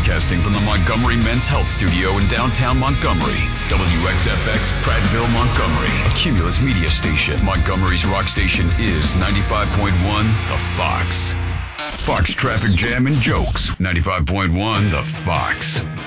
Broadcasting from the Montgomery Men's Health Studio in downtown Montgomery. WXFX, Prattville, Montgomery. Cumulus Media Station. Montgomery's rock station is 95.1 The Fox. Fox Traffic Jam and Jokes. 95.1 The Fox.